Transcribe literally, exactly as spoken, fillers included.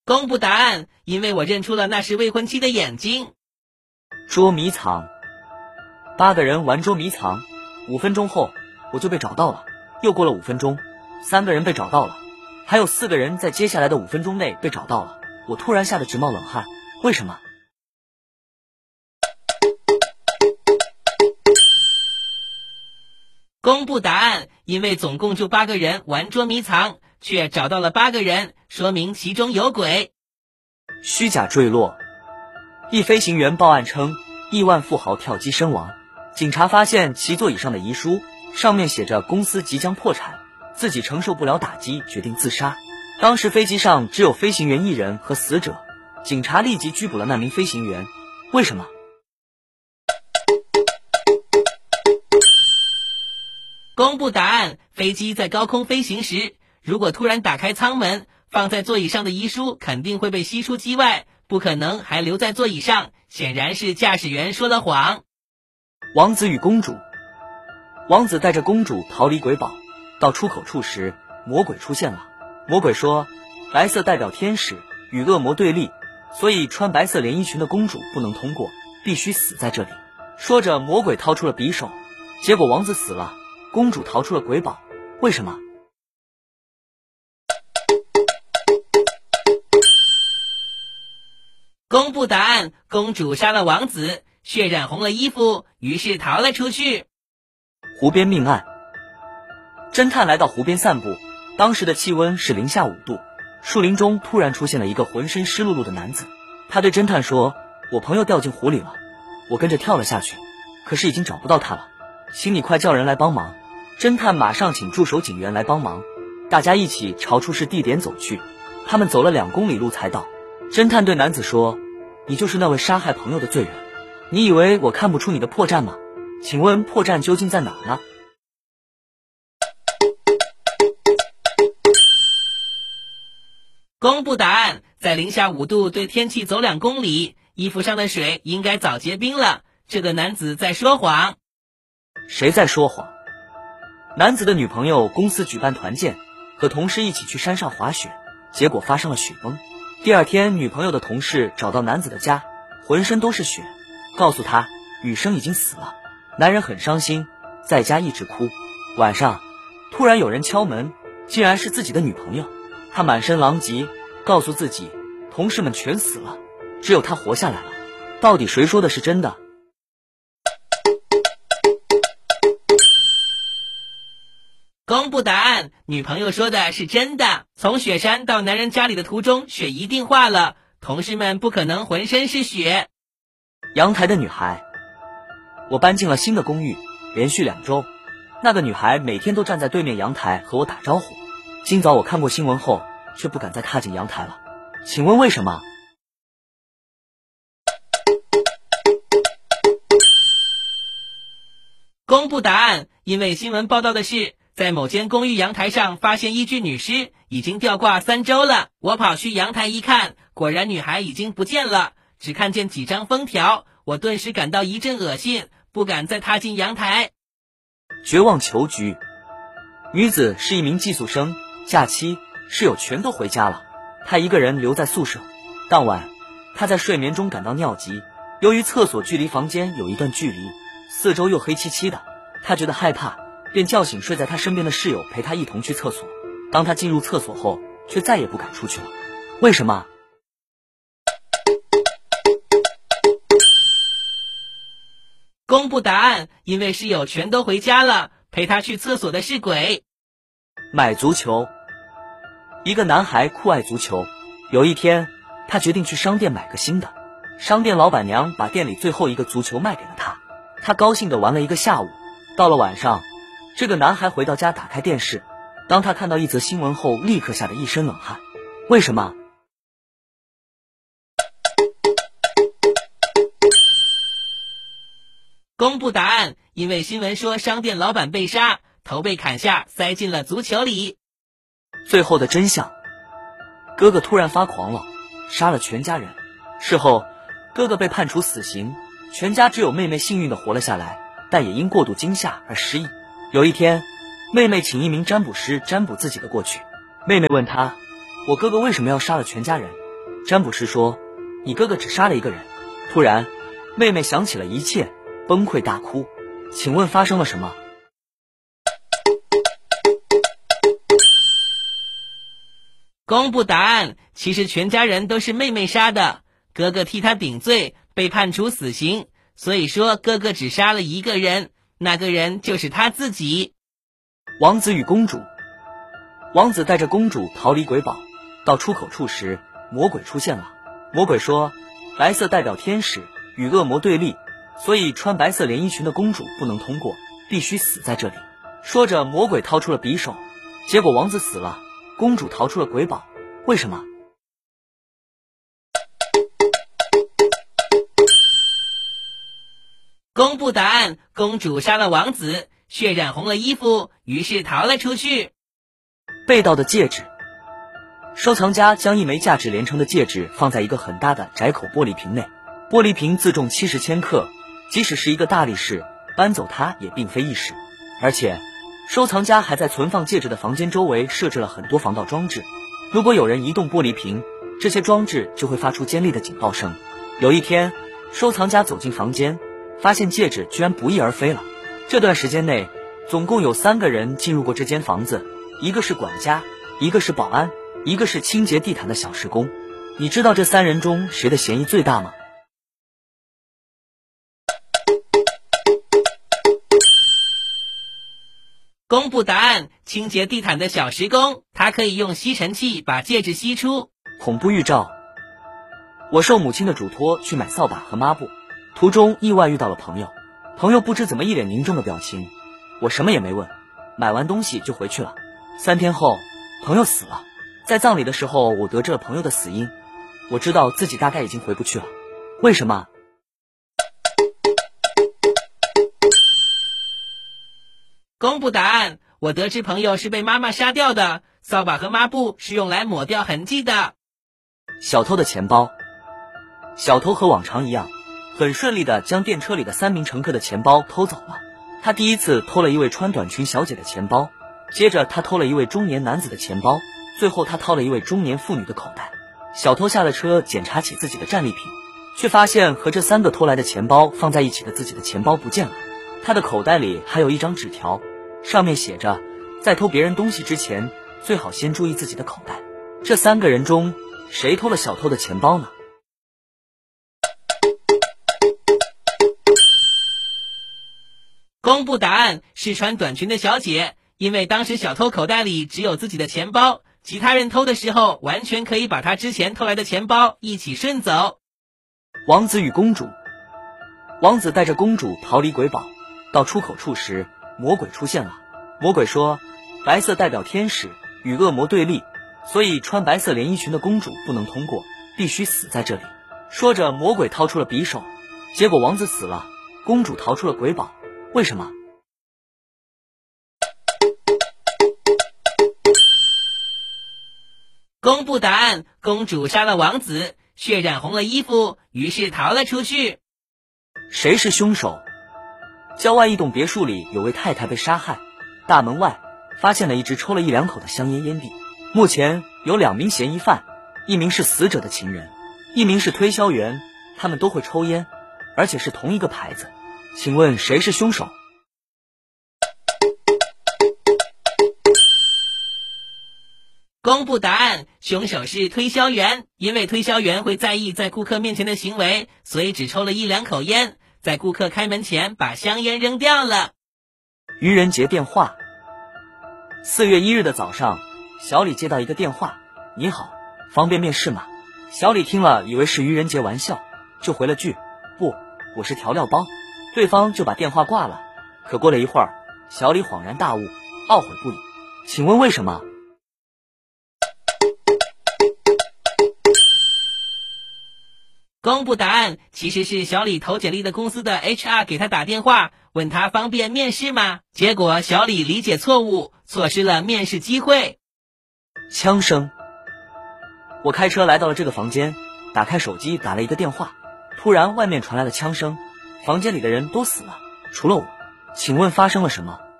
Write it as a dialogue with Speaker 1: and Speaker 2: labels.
Speaker 1: 公布答案，因为我认出了那是未婚妻的眼睛。
Speaker 2: 捉迷藏。八个人玩捉迷藏，五分钟后我就被找到了。又过了五分钟，三个人被找到了，还有四个人在接下来的五分钟内被找到了。我突然吓得直冒冷汗，为什么？
Speaker 1: 公布答案，因为总共就八个人玩捉迷藏，却找到了八个人，说明其中有鬼。
Speaker 2: 虚假坠落。一飞行员报案称，亿万富豪跳机身亡。警察发现其座椅上的遗书，上面写着公司即将破产，自己承受不了打击，决定自杀。当时飞机上只有飞行员一人和死者，警察立即拘捕了那名飞行员。为什么？
Speaker 1: 公布答案，飞机在高空飞行时，如果突然打开舱门，放在座椅上的遗书肯定会被吸出机外，不可能还留在座椅上，显然是驾驶员说了谎。
Speaker 2: 王子与公主。王子带着公主逃离鬼堡，到出口处时，魔鬼出现了。魔鬼说，白色代表天使，与恶魔对立，所以穿白色连衣裙的公主不能通过，必须死在这里。说着，魔鬼掏出了匕首，结果王子死了，公主逃出了鬼堡。为什么？
Speaker 1: 公布答案，公主杀了王子，血染红了衣服，于是逃了出去。
Speaker 2: 湖边命案。侦探来到湖边散步，当时的气温是零下五度，树林中突然出现了一个浑身湿漉漉的男子。他对侦探说，我朋友掉进湖里了，我跟着跳了下去，可是已经找不到他了，请你快叫人来帮忙。侦探马上请驻守警员来帮忙，大家一起朝出事地点走去。他们走了两公里路才到。侦探对男子说，你就是那位杀害朋友的罪人，你以为我看不出你的破绽吗？请问破绽究竟在哪儿呢？
Speaker 1: 公布答案，在零下五度对天气走两公里，衣服上的水应该早结冰了。这个男子在说谎。
Speaker 2: 谁在说谎？男子的女朋友公司举办团建，和同事一起去山上滑雪，结果发生了雪崩。第二天，女朋友的同事找到男子的家，浑身都是血，告诉他女生已经死了。男人很伤心，在家一直哭。晚上突然有人敲门，竟然是自己的女朋友。他满身狼藉，告诉自己同事们全死了，只有他活下来了。到底谁说的是真的？
Speaker 1: 公布答案，女朋友说的是真的。从雪山到男人家里的途中，雪一定化了，同事们不可能浑身是血。
Speaker 2: 阳台的女孩。我搬进了新的公寓，连续两周，那个女孩每天都站在对面阳台和我打招呼。今早我看过新闻后，却不敢再踏进阳台了。请问为什么？
Speaker 1: 公布答案，因为新闻报道的是，在某间公寓阳台上发现一具女尸，已经吊挂三周了。我跑去阳台一看，果然女孩已经不见了，只看见几张封条，我顿时感到一阵恶心，不敢再踏进阳台。
Speaker 2: 绝望囚局。女子是一名寄宿生，假期室友全都回家了，她一个人留在宿舍。当晚她在睡眠中感到尿急，由于厕所距离房间有一段距离，四周又黑漆漆的，她觉得害怕，便叫醒睡在她身边的室友陪她一同去厕所。当她进入厕所后，却再也不敢出去了。为什么？
Speaker 1: 公布答案，因为室友全都回家了，陪他去厕所的是鬼。
Speaker 2: 买足球。一个男孩酷爱足球，有一天他决定去商店买个新的。商店老板娘把店里最后一个足球卖给了他，他高兴地玩了一个下午。到了晚上，这个男孩回到家打开电视，当他看到一则新闻后，立刻吓得一身冷汗。为什么？
Speaker 1: 公布答案，因为新闻说商店老板被杀，头被砍下，塞进了足球里。
Speaker 2: 最后的真相，哥哥突然发狂了，杀了全家人。事后，哥哥被判处死刑，全家只有妹妹幸运地活了下来，但也因过度惊吓而失忆。有一天，妹妹请一名占卜师占卜自己的过去。妹妹问他，我哥哥为什么要杀了全家人？ 占卜师说，你哥哥只杀了一个人。突然，妹妹想起了一切，崩溃大哭。请问发生了什么？
Speaker 1: 公布答案，其实全家人都是妹妹杀的，哥哥替她顶罪，被判处死刑，所以说哥哥只杀了一个人，那个人就是他自己。
Speaker 2: 王子与公主。王子带着公主逃离鬼堡，到出口处时，魔鬼出现了。魔鬼说，白色代表天使，与恶魔对立，所以穿白色连衣裙的公主不能通过，必须死在这里。说着，魔鬼掏出了匕首，结果王子死了，公主逃出了鬼堡。为什么？
Speaker 1: 公布答案，公主杀了王子，血染红了衣服，于是逃了出去。
Speaker 2: 被盗的戒指。收藏家将一枚价值连城的戒指放在一个很大的窄口玻璃瓶内，玻璃瓶自重七十千克，即使是一个大力士搬走它也并非易事。而且收藏家还在存放戒指的房间周围设置了很多防盗装置，如果有人移动玻璃瓶，这些装置就会发出尖利的警报声。有一天，收藏家走进房间，发现戒指居然不翼而飞了。这段时间内，总共有三个人进入过这间房子，一个是管家，一个是保安，一个是清洁地毯的小时工。你知道这三人中谁的嫌疑最大吗？
Speaker 1: 公布答案，清洁地毯的小时工，他可以用吸尘器把戒指吸出。
Speaker 2: 恐怖预兆。我受母亲的嘱托去买扫把和抹布，途中意外遇到了朋友，朋友不知怎么一脸凝重的表情，我什么也没问，买完东西就回去了。三天后，朋友死了，在葬礼的时候，我得知了朋友的死因，我知道自己大概已经回不去了。为什么？
Speaker 1: 公布答案，我得知朋友是被妈妈杀掉的，扫把和抹布是用来抹掉痕迹的。
Speaker 2: 小偷的钱包。小偷和往常一样，很顺利地将电车里的三名乘客的钱包偷走了。他第一次偷了一位穿短裙小姐的钱包，接着他偷了一位中年男子的钱包，最后他掏了一位中年妇女的口袋。小偷下了车检查起自己的战利品，却发现和这三个偷来的钱包放在一起的自己的钱包不见了。他的口袋里还有一张纸条，上面写着，在偷别人东西之前，最好先注意自己的口袋。这三个人中，谁偷了小偷的钱包呢？
Speaker 1: 公布答案，是穿短裙的小姐，因为当时小偷口袋里只有自己的钱包，其他人偷的时候完全可以把他之前偷来的钱包一起顺走。
Speaker 2: 王子与公主。王子带着公主逃离鬼堡，到出口处时，魔鬼出现了。魔鬼说，白色代表天使，与恶魔对立，所以穿白色连衣裙的公主不能通过，必须死在这里。说着，魔鬼掏出了匕首，结果王子死了，公主逃出了鬼堡。为什么？
Speaker 1: 公布答案，公主杀了王子，血染红了衣服，于是逃了出去。
Speaker 2: 谁是凶手？郊外一栋别墅里有位太太被杀害，大门外发现了一只抽了一两口的香烟烟蒂。目前有两名嫌疑犯，一名是死者的情人，一名是推销员，他们都会抽烟，而且是同一个牌子。请问谁是凶手？
Speaker 1: 公布答案，凶手是推销员，因为推销员会在意在顾客面前的行为，所以只抽了一两口烟，在顾客开门前把香烟扔掉了。
Speaker 2: 愚人节电话。四月一日的早上，小李接到一个电话，你好，方便面试吗？小李听了以为是愚人节玩笑，就回了句，不，我是调料包。对方就把电话挂了。可过了一会儿，小李恍然大悟，懊悔不已。请问为什么？
Speaker 1: 公布答案，其实是小李投简历的公司的 H R 给他打电话，问他方便面试吗？结果小李理解错误，错失了面试机会。
Speaker 2: 枪声。我开车来到了这个房间，打开手机打了一个电话，突然外面传来了枪声，房间里的人都死了，除了我。请问发生了什么？